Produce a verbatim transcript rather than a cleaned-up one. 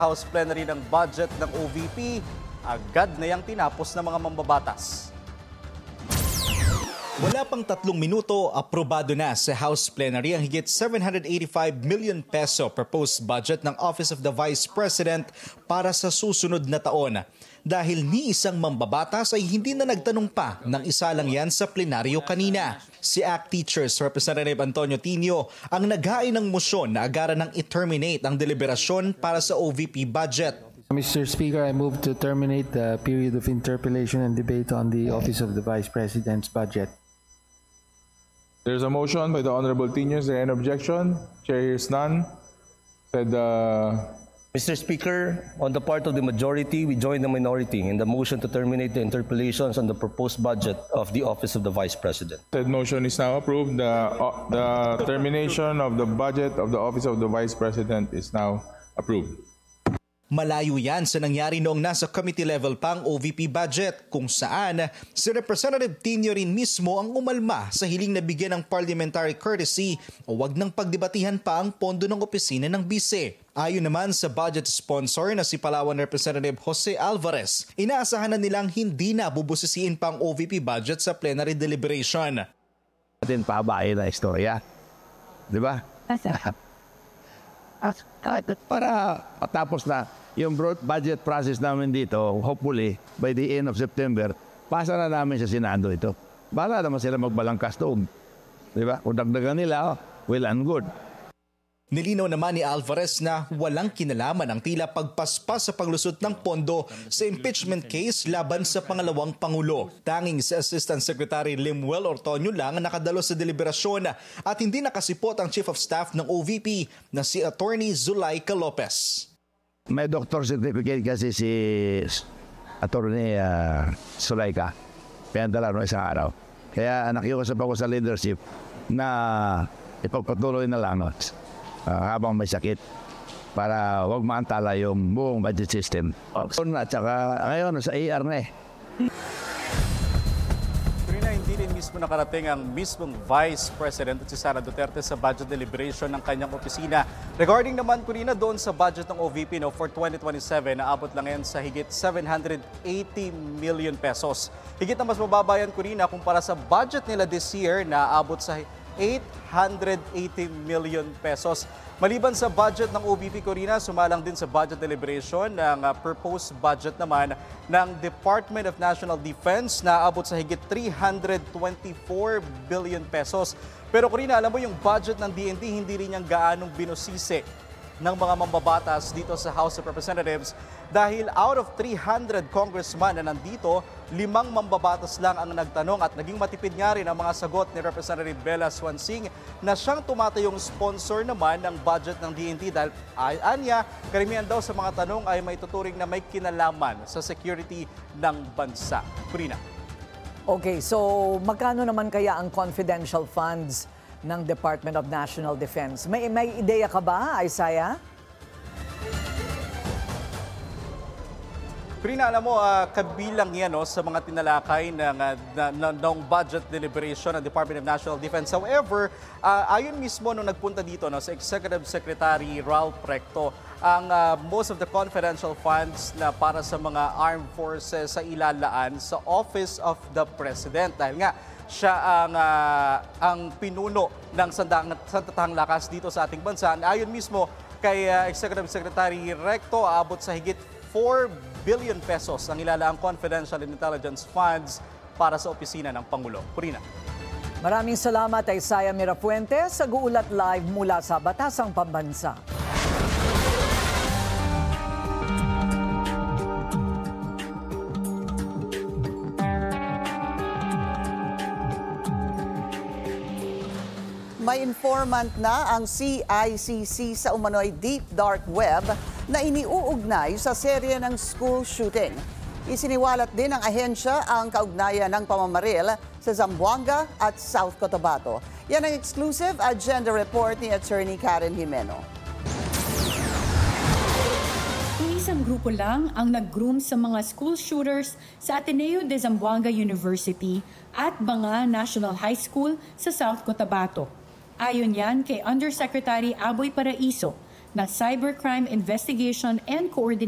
House plenary ng budget ng O V P, agad na yang tinapos ng mga mambabatas. Wala pang tatlong minuto, aprobado na sa House plenary ang higit seven hundred eighty-five million peso proposed budget ng Office of the Vice President para sa susunod na taon. Dahil ni isang mambabatas ay hindi na nagtanong pa ng isa lang yan sa plenaryo kanina. Si A C T Teachers Representative Antonio Tinio ang naghain ng motion na agaran ng i-terminate ang deliberasyon para sa O V P budget. Mister Speaker, I move to terminate the period of interpellation and debate on the Office of the Vice President's budget. There's a motion by the Honorable Tinio. Is there any objection? Chair hears none. Said, uh... Mister Speaker, on the part of the majority, we join the minority in the motion to terminate the interpellations on the proposed budget of the Office of the Vice President. Said motion is now approved. The, uh, the termination of the budget of the Office of the Vice President is now approved. Malayo yan sa nangyari noong nasa committee level pang O V P budget kung saan si Representative Tinio rin mismo ang umalma sa hiling na bigyan ng parliamentary courtesy o wag nang pagdebatihan pa ang pondo ng opisina ng bise. Ayon naman sa budget sponsor na si Palawan Representative Jose Alvarez, inaasahan na nilang hindi na bubusisiin pa ang O V P budget sa plenary deliberation. Atin pabain na istorya, di ba? Para patapos na yung broad budget process namin dito, hopefully, by the end of September, pasa na namin sa Senado ito. Bala naman sila magbalangkas doon. Di ba? Kung dagdagan nila, well and good. Nilinaw naman ni Alvarez na walang kinalaman ang tila pagpaspas sa paglusot ng pondo sa impeachment case laban sa pangalawang Pangulo. Tanging si Assistant Secretary Limuel Ortonio lang ang nakadalo sa deliberasyon at hindi nakasipot ang Chief of Staff ng O V P na si Attorney Zulaika Lopez. May doctor certificate kasi si Attorney uh, Zulaika. Pinadala no isang araw. Kaya nakiusap ako sa leadership na ipagpatuloy na lang Uh, habang may sakit para wag maantala yung buong budget system. At saka ngayon sa A R na eh. Karina, hindi rin mismo nakarating ang mismong Vice President at si Sara Duterte sa budget deliberation ng kanyang opisina. Regarding naman, Karina, doon sa budget ng O V P no, for twenty twenty-seven, naabot lang yan sa higit seven hundred eighty million pesos. Higit na mas mababa yan, Karina, kumpara sa budget nila this year na aabot sa eight hundred eighty million pesos. Maliban sa budget ng O V P, Corina, sumalang din sa budget deliberation ng uh, proposed budget naman ng Department of National Defense na abot sa higit three hundred twenty-four billion pesos. Pero Corina, alam mo yung budget ng D N D hindi rin niyang gaanong binusisi ng mga mambabatas dito sa House of Representatives dahil out of three hundred congressman na nandito, limang mambabatas lang ang nagtanong at naging matipid nga rin ang mga sagot ni Representative Bella Swansing na siyang tumatayong sponsor naman ng budget ng D N D dahil anya, karamihan daw sa mga tanong ay may tuturing na may kinalaman sa security ng bansa. Kurina. Okay, so magkano naman kaya ang confidential funds ng Department of National Defense? May, may ideya ka ba, Isaiah? Karina, alam mo, uh, kabilang yan no, sa mga tinalakay ng, uh, na, na, ng budget deliberation ng Department of National Defense. However, uh, ayon mismo nung nagpunta dito no, sa Executive Secretary Ralph Recto, ang uh, most of the confidential funds na para sa mga armed forces sa ilalaan sa Office of the President. Dahil nga, siya ang uh, ang pinuno ng sandang, sandatahang lakas dito sa ating bansa. Ayon mismo kay uh, Executive Secretary Recto, aabot sa higit four billion pesos ang ilalaang confidential and intelligence funds para sa opisina ng Pangulo. Purina. Maraming salamat, Isaiah Mirafuentes, sa Guulat Live mula sa Batasang Pambansa. May informant na ang C I C C sa umano'y deep dark web na iniuugnay sa serye ng school shooting. Isiniwalat din ng ahensya ang kaugnayan ng pamamaril sa Zamboanga at South Cotabato. Yan ang exclusive agenda report ni Attorney Karen Jimeno. Isang grupo lang ang nag-groom sa mga school shooters sa Ateneo de Zamboanga University at mga National High School sa South Cotabato. Ayon yan kay Undersecretary Aboy Paraiso, na Cybercrime Investigation and Coordination